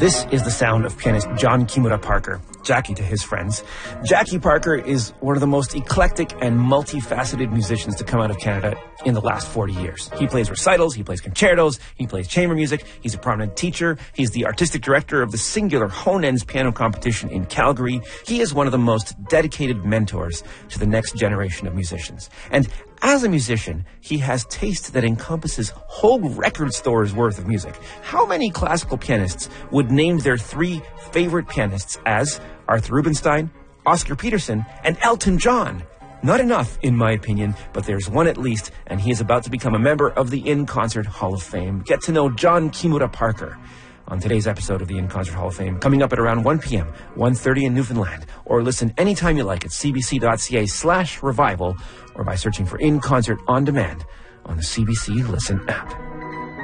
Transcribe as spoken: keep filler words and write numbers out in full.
This is the sound of pianist John Kimura Parker, Jackie to his friends. Jackie Parker is one of the most eclectic and multifaceted musicians to come out of Canada in the last forty years. He plays recitals, he plays concertos, he plays chamber music, he's a prominent teacher, he's the artistic director of the singular Honens piano competition in Calgary. He is one of the most dedicated mentors to the next generation of musicians. And as a musician, he has taste that encompasses whole record stores worth of music. How many classical pianists would name their three favorite pianists as Arthur Rubinstein, Oscar Peterson, and Elton John? Not enough, in my opinion, but there's one at least, and he is about to become a member of the In Concert Hall of Fame. Get to know John Kimura Parker on today's episode of the In Concert Hall of Fame, coming up at around one p.m., one thirty in Newfoundland, or listen anytime you like at cbc.ca slash revival, or by searching for In Concert On Demand on the C B C Listen app.